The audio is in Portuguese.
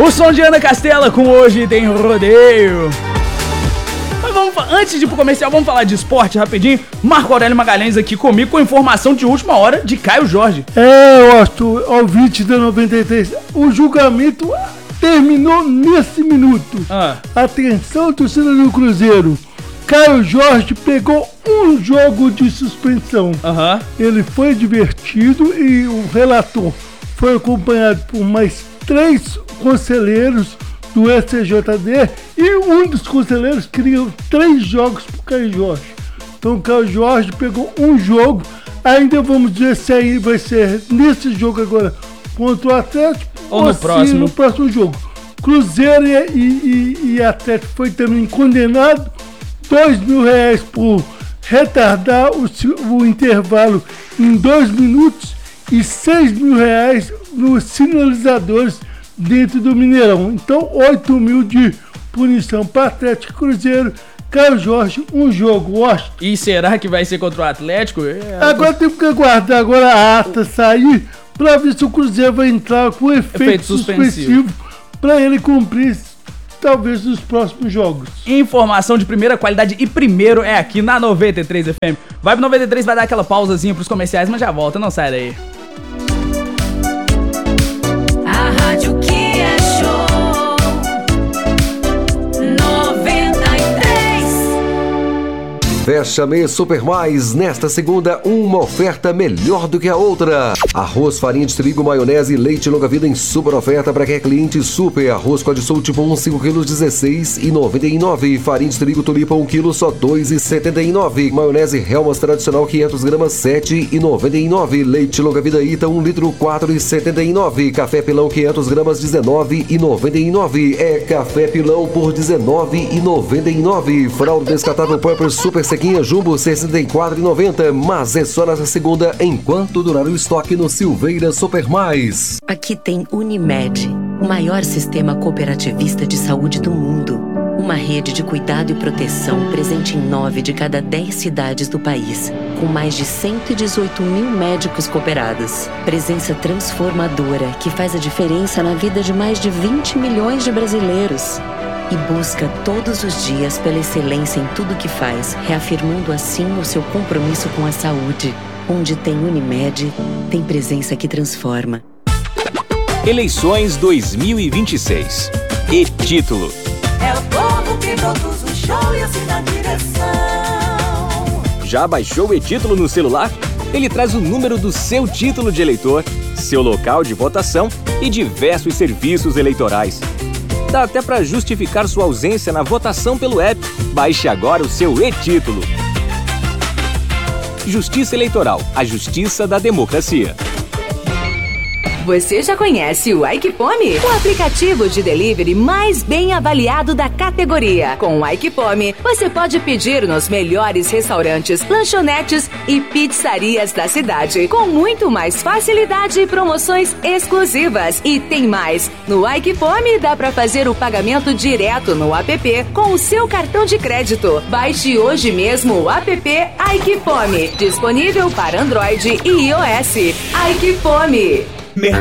O som de Ana Castela com Hoje Tem Rodeio. Mas antes de ir pro comercial, vamos falar de esporte rapidinho. Marco Aurélio Magalhães aqui comigo com informação de última hora de Caio Jorge. Arthur, ouvinte da 93, o julgamento terminou nesse minuto. Atenção, torcida do Cruzeiro. Caio Jorge pegou um jogo de suspensão. Ele foi advertido e o relator foi acompanhado por mais 3 conselheiros do STJD e um dos conselheiros queria 3 jogos pro Caio Jorge. Então o Caio Jorge pegou um jogo. Ainda vamos ver se aí vai ser nesse jogo agora contra o Atlético ou no próximo. No próximo jogo. Cruzeiro e Atlético foi também condenado R$2.000 por retardar o intervalo em 2 minutos e R$6.000 nos sinalizadores dentro do Mineirão. Então, 8.000 de punição para Atlético e Cruzeiro. Caio Jorge, um jogo, Washington. E será que vai ser contra o Atlético? Agora tem que aguardar agora a ata sair para ver se o Cruzeiro vai entrar com efeito suspensivo para ele cumprir talvez nos próximos jogos. Informação de primeira qualidade e primeiro é aqui na 93 FM. Vai pro 93, vai dar aquela pausazinha pros comerciais, mas já volta, não sai daí. A rádio que é show 93. Fecha mês Super Mais. Nesta segunda, uma oferta melhor do que a outra. Arroz, farinha de trigo, maionese e leite longa-vida em super oferta para quem é cliente super. Arroz Codsul tipo 1, 5 kg, R$16,99. Farinha de trigo Tulipa 1 kg, só R$2,79. Maionese Helmas tradicional 500 gramas, R$7,99. Leite longa-vida Ita 1 litro, R$4,79. Café Pilão 500 gramas, R$19,99. É Café Pilão por R$19,99. Fralda descartável Purpose Super Sequinha Jumbo, R$64,90. Mas é só nessa segunda, enquanto durar o estoque no Silveira Super Mais. Aqui tem Unimed, o maior sistema cooperativista de saúde do mundo. Uma rede de cuidado e proteção presente em 9 de cada 10 cidades do país, com mais de 118 mil médicos cooperados. Presença transformadora que faz a diferença na vida de mais de 20 milhões de brasileiros. E busca todos os dias pela excelência em tudo que faz, reafirmando assim o seu compromisso com a saúde. Onde tem Unimed, tem presença que transforma. Eleições 2026. E-Título. É o povo que produz o show e assim na direção. Já baixou o E-Título no celular? Ele traz o número do seu título de eleitor, seu local de votação e diversos serviços eleitorais. Dá até para justificar sua ausência na votação pelo app. Baixe agora o seu E-Título. Justiça Eleitoral, a justiça da democracia. Você já conhece o Aikipome? O aplicativo de delivery mais bem avaliado da categoria. Com o Aikipome, você pode pedir nos melhores restaurantes, lanchonetes e pizzarias da cidade, com muito mais facilidade e promoções exclusivas. E tem mais! No Aikipome dá para fazer o pagamento direto no app com o seu cartão de crédito. Baixe hoje mesmo o app Aikipome, disponível para Android e iOS. Aikipome.